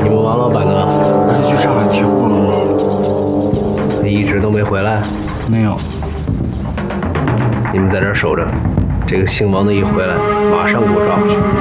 你们王老板呢？ 不是去上海提货了吗？ 你一直都没回来？ 没有。 你们在这儿守着，这个姓王的一回来，马上给我抓回去。